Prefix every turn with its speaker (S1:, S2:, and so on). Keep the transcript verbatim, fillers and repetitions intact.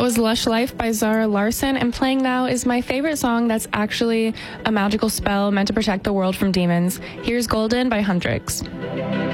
S1: was Lush Life by Zara Larsson, and playing now is my favorite song that's actually a magical spell meant to protect the world from demons. Here's Golden by Hundrix.